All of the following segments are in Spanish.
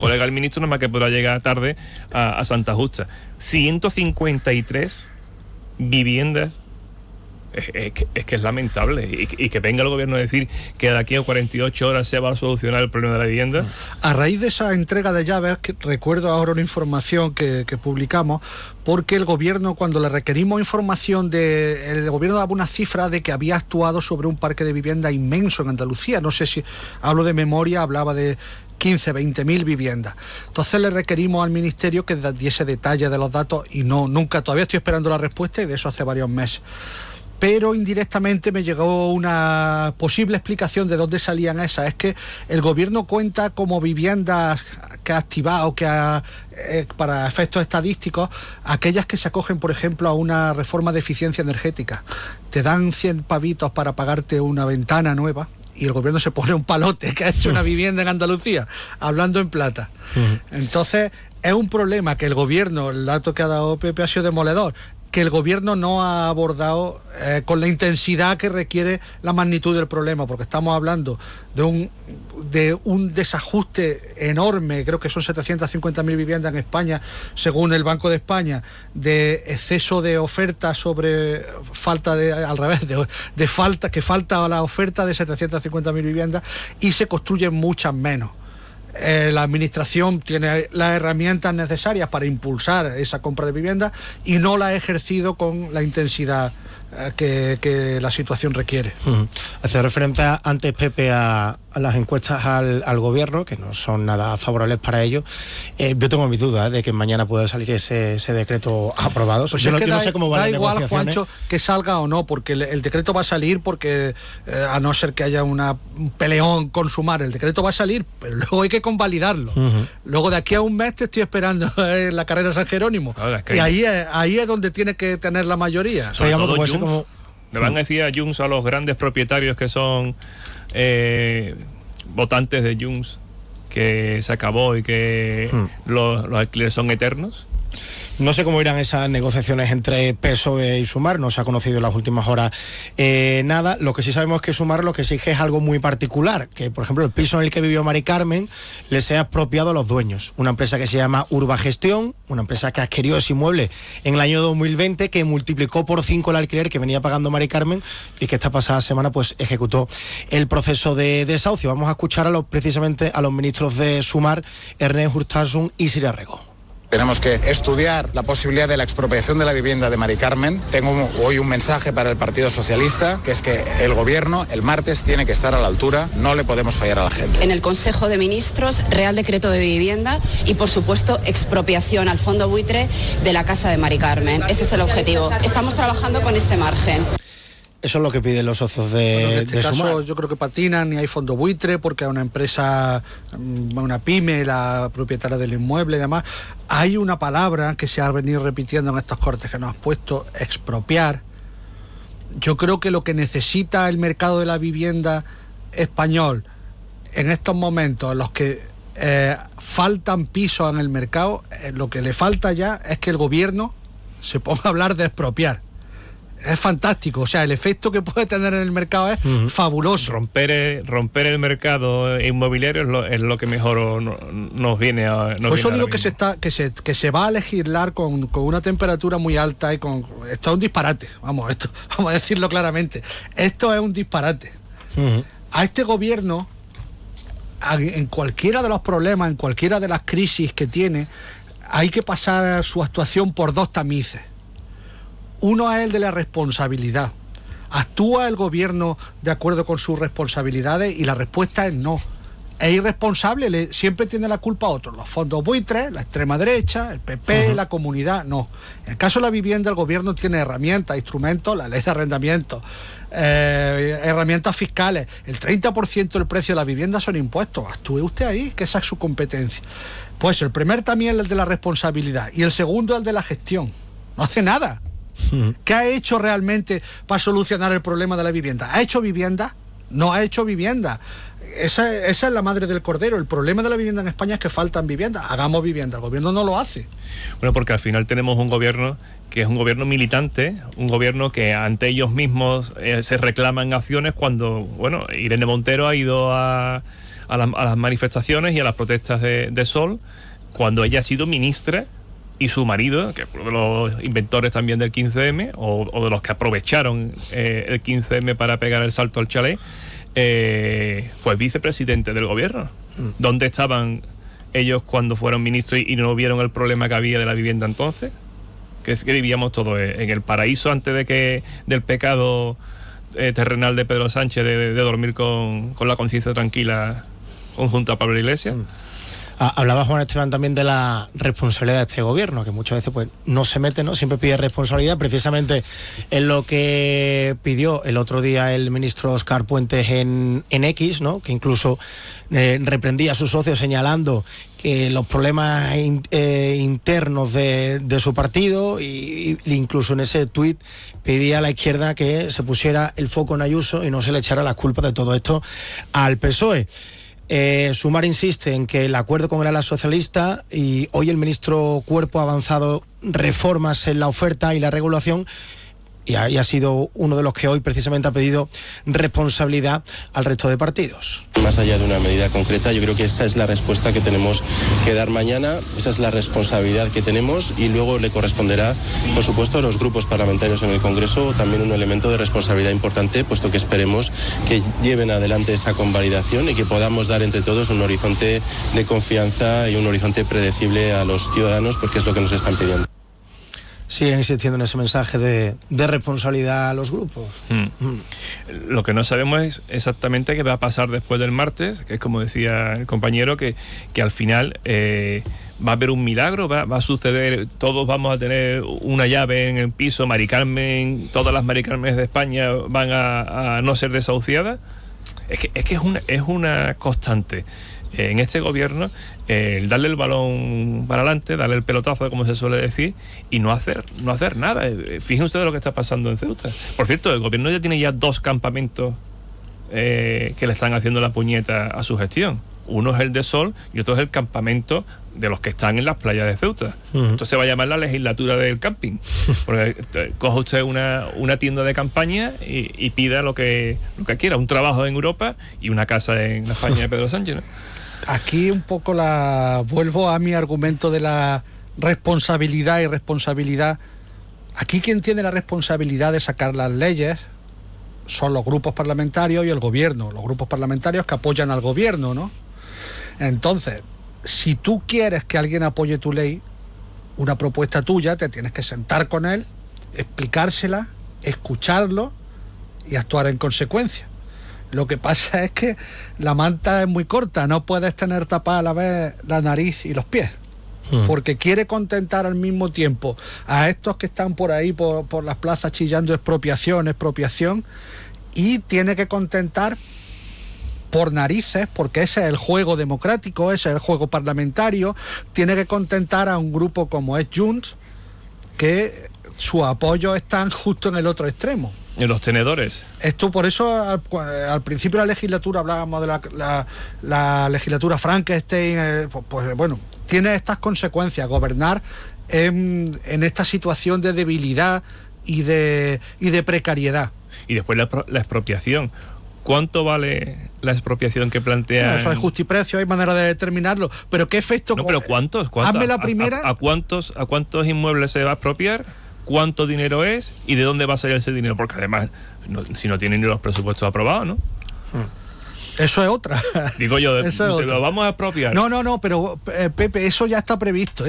colega el ministro, nada más que podrá llegar tarde a Santa Justa. 153 viviendas. Es que es lamentable y que venga el gobierno a decir que de aquí a 48 horas se va a solucionar el problema de la vivienda. A raíz de esa entrega de llaves, que recuerdo ahora una información que publicamos, porque el gobierno, cuando le requerimos información, el gobierno daba una cifra de que había actuado sobre un parque de vivienda inmenso en Andalucía. No sé si hablo de memoria, hablaba de 15, 20.000 viviendas. Entonces le requerimos al ministerio que diese detalle de los datos y nunca, todavía estoy esperando la respuesta, y de eso hace varios meses. Pero indirectamente me llegó una posible explicación de dónde salían esas. Es que el gobierno cuenta como viviendas que ha activado, para efectos estadísticos, aquellas que se acogen, por ejemplo, a una reforma de eficiencia energética. Te dan 100 pavitos para pagarte una ventana nueva, y el gobierno se pone un palote que ha hecho una vivienda en Andalucía, hablando en plata. Entonces, es un problema que el gobierno, el dato que ha dado Pepe ha sido demoledor, que el gobierno no ha abordado con la intensidad que requiere la magnitud del problema, porque estamos hablando de un desajuste enorme. Creo que son 750.000 viviendas en España, según el Banco de España, de exceso de oferta sobre falta que falta la oferta de 750.000 viviendas, y se construyen muchas menos. La administración tiene las herramientas necesarias para impulsar esa compra de viviendas y no la ha ejercido con la intensidad que la situación requiere. Hace referencia antes, Pepe, a las encuestas al gobierno, que no son nada favorables para ello. Yo tengo mis dudas de que mañana pueda salir ese decreto aprobado. Pues yo no sé cómo van las negociaciones. Da igual, Juancho, que salga o no, porque el decreto va a salir, porque a no ser que haya un peleón con Sumar, el decreto va a salir, pero luego hay que convalidarlo. Luego, de aquí a un mes te estoy esperando en la carrera San Jerónimo. Y ahí es donde tiene que tener la mayoría. Me van a decir a Junts, a los grandes propietarios que son votantes de Junts, que se acabó y que los alquileres son eternos. No sé cómo irán esas negociaciones entre PSOE y Sumar, no se ha conocido en las últimas horas nada. Lo que sí sabemos es que Sumar lo que exige es algo muy particular, que por ejemplo el piso en el que vivió Mari Carmen le sea expropiado a los dueños. Una empresa que se llama Urbagestión, una empresa que adquirió ese inmueble en el año 2020, que multiplicó por 5 el alquiler que venía pagando Mari Carmen y que esta pasada semana pues ejecutó el proceso de desahucio. Vamos a escuchar precisamente a los ministros de Sumar, Ernest Urtasun y Sira Rego. Tenemos que estudiar la posibilidad de la expropiación de la vivienda de Mari Carmen. Tengo hoy un mensaje para el Partido Socialista, que es que el gobierno el martes tiene que estar a la altura, no le podemos fallar a la gente. En el Consejo de Ministros, Real Decreto de Vivienda y, por supuesto, expropiación al fondo buitre de la casa de Mari Carmen. Ese es el objetivo. Estamos trabajando con este margen. Eso es lo que piden los socios de en este caso, Sumar. Yo creo que patinan, ni hay fondo buitre, porque es una empresa, una pyme, la propietaria del inmueble y demás. Hay una palabra que se ha venido repitiendo en estos cortes que nos has puesto, expropiar. Yo creo que lo que necesita el mercado de la vivienda español en estos momentos en los que faltan pisos en el mercado, lo que le falta ya es que el gobierno se ponga a hablar de expropiar. Es fantástico, o sea, el efecto que puede tener en el mercado es fabuloso. Romper el mercado inmobiliario es lo que mejor nos viene a... Por eso digo que se va a legislar con una temperatura muy alta y esto es un disparate, vamos a decirlo claramente. Esto es un disparate. A este gobierno, en cualquiera de los problemas, en cualquiera de las crisis que tiene, hay que pasar su actuación por 2 tamices. Uno es el de la responsabilidad. ¿Actúa el gobierno de acuerdo con sus responsabilidades? Y la respuesta es no. Es irresponsable, siempre tiene la culpa a otros. Los fondos buitres, la extrema derecha, el PP, la comunidad, no. En el caso de la vivienda, el gobierno tiene herramientas, instrumentos, la ley de arrendamiento, herramientas fiscales. El 30% del precio de la vivienda son impuestos. Actúe usted ahí, que esa es su competencia. Pues el primer también es el de la responsabilidad y el segundo es el de la gestión. No hace nada. ¿Qué ha hecho realmente para solucionar el problema de la vivienda? ¿Ha hecho vivienda? No ha hecho vivienda. Esa es la madre del cordero. El problema de la vivienda en España es que faltan viviendas. Hagamos vivienda. El gobierno no lo hace. Bueno, porque al final tenemos un gobierno que es un gobierno militante, un gobierno que ante ellos mismos se reclaman acciones cuando, bueno, Irene Montero ha ido a a las manifestaciones y a las protestas de Sol, cuando ella ha sido ministra y su marido, que es uno de los inventores también del 15M, o de los que aprovecharon el 15M para pegar el salto al chalet, fue vicepresidente del gobierno. ¿Dónde estaban ellos cuando fueron ministros y no vieron el problema que había de la vivienda entonces? Que es que vivíamos todos en el paraíso antes del pecado terrenal de Pedro Sánchez de dormir con la conciencia tranquila junto a Pablo Iglesias. Hablaba Juan Esteban también de la responsabilidad de este gobierno, que muchas veces pues no se mete, ¿no? Siempre pide responsabilidad, precisamente en lo que pidió el otro día el ministro Óscar Puentes en X, ¿no? Que incluso reprendía a sus socios señalando que los problemas internos de su partido, y incluso en ese tuit pedía a la izquierda que se pusiera el foco en Ayuso y no se le echara las culpas de todo esto al PSOE. Sumar insiste en que el acuerdo con el ala socialista, y hoy el ministro Cuerpo ha avanzado reformas en la oferta y la regulación, y ha sido uno de los que hoy precisamente ha pedido responsabilidad al resto de partidos. Más allá de una medida concreta, yo creo que esa es la respuesta que tenemos que dar mañana, esa es la responsabilidad que tenemos, y luego le corresponderá, por supuesto, a los grupos parlamentarios en el Congreso también un elemento de responsabilidad importante, puesto que esperemos que lleven adelante esa convalidación y que podamos dar entre todos un horizonte de confianza y un horizonte predecible a los ciudadanos, porque es lo que nos están pidiendo. Sigue insistiendo en ese mensaje de responsabilidad a los grupos. Lo que no sabemos es exactamente qué va a pasar después del martes, que es como decía el compañero, que al final va a haber un milagro, va a suceder, todos vamos a tener una llave en el piso, Mari Carmen, todas las Mari Carmen de España van a no ser desahuciadas. Es que es una constante en este gobierno, darle el balón para adelante, darle el pelotazo, como se suele decir, y no hacer nada. Fíjense ustedes lo que está pasando en Ceuta. Por cierto, el gobierno ya tiene 2 campamentos que le están haciendo la puñeta a su gestión. Uno es el de Sol y otro es el campamento de los que están en las playas de Ceuta. Entonces se va a llamar la legislatura del camping. Porque coja usted una tienda de campaña y pida lo que quiera, un trabajo en Europa y una casa en la España de Pedro Sánchez, ¿no? Aquí un poco vuelvo a mi argumento de la responsabilidad y responsabilidad. Aquí quien tiene la responsabilidad de sacar las leyes son los grupos parlamentarios y el gobierno, los grupos parlamentarios que apoyan al gobierno, ¿no? Entonces, si tú quieres que alguien apoye tu ley, una propuesta tuya, te tienes que sentar con él, explicársela, escucharlo y actuar en consecuencia. Lo que pasa es que la manta es muy corta, no puedes tener tapada a la vez la nariz y los pies, porque quiere contentar al mismo tiempo a estos que están por ahí por las plazas chillando expropiación, y tiene que contentar por narices, porque ese es el juego democrático, ese es el juego parlamentario, tiene que contentar a un grupo como es Junts, que su apoyo están justo en el otro extremo. En los tenedores. Esto, por eso al principio de la legislatura hablábamos de la legislatura Frankenstein, pues bueno, tiene estas consecuencias, gobernar en esta situación de debilidad y de precariedad. Y después la expropiación. ¿Cuánto vale la expropiación que plantea? No, eso hay justiprecio, hay manera de determinarlo, pero ¿qué efecto? No, pero ¿cuántos? Hazme la primera. ¿A cuántos inmuebles se va a expropiar? ¿Cuánto dinero es? ¿Y de dónde va a salir ese dinero? Porque además, si no tienen ni los presupuestos aprobados, ¿no? Eso es otra. Digo yo, lo vamos a expropiar. No, pero Pepe, eso ya está previsto.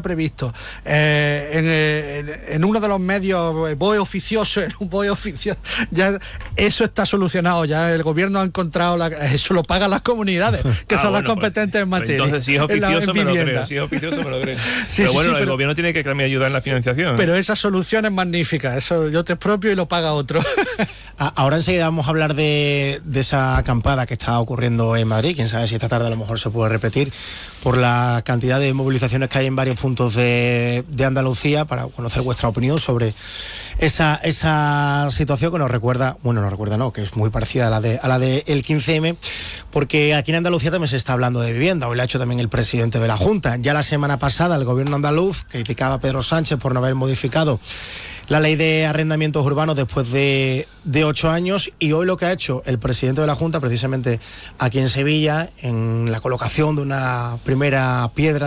En uno de los medios, BOE oficioso, ya eso está solucionado. Ya el gobierno ha encontrado, eso lo pagan las comunidades, que son las competentes en materia. Entonces, si es oficioso, me lo creo. Pero bueno, el gobierno tiene que también ayudar en la financiación. Pero esa solución es magnífica. Eso yo te expropio y lo paga otro. Ahora enseguida vamos a hablar de esa acampada que está ocurriendo en Madrid. Quién sabe si esta tarde a lo mejor se puede repetir por la cantidad de movilizaciones que hay en varios puntos de Andalucía, para conocer vuestra opinión sobre esa situación que nos recuerda, que es muy parecida a la de el 15M, porque aquí en Andalucía también se está hablando de vivienda. Hoy lo ha hecho también el presidente de la Junta. Ya la semana pasada el gobierno andaluz criticaba a Pedro Sánchez por no haber modificado la ley de arrendamientos urbanos después de 8 años, y hoy lo que ha hecho el presidente de la Junta, precisamente aquí en Sevilla, en la colocación de una primera piedra